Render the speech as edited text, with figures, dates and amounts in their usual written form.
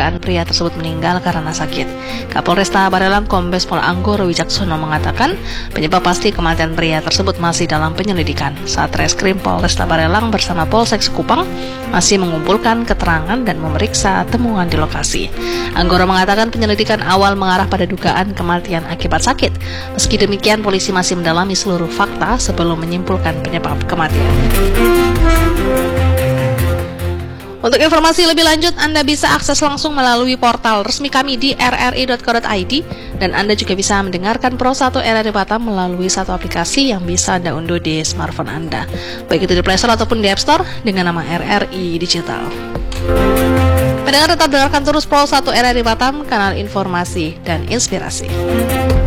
dugaan pria tersebut meninggal karena sakit. Kapolresta Barelang Kombes Pol Anggoro Wijaksono mengatakan penyebab pasti kematian pria tersebut masih dalam penyelidikan. Satreskrim Polresta Barelang bersama Polsek Sekupang masih mengumpulkan keterangan dan memeriksa temuan di lokasi. Anggoro mengatakan penyelidikan awal mengarah pada dugaan kematian akibat sakit. Meski demikian, polisi masih mendalami seluruh fakta sebelum menyimpulkan penyebab kematian. Untuk informasi lebih lanjut, Anda bisa akses langsung melalui portal resmi kami di rri.co.id dan Anda juga bisa mendengarkan Pro 1 RRI Batam melalui satu aplikasi yang bisa Anda unduh di smartphone Anda, baik itu di Play Store ataupun di App Store dengan nama RRI Digital. Pendengar tetap dengarkan terus Pro 1 RRI Batam, kanal informasi dan inspirasi.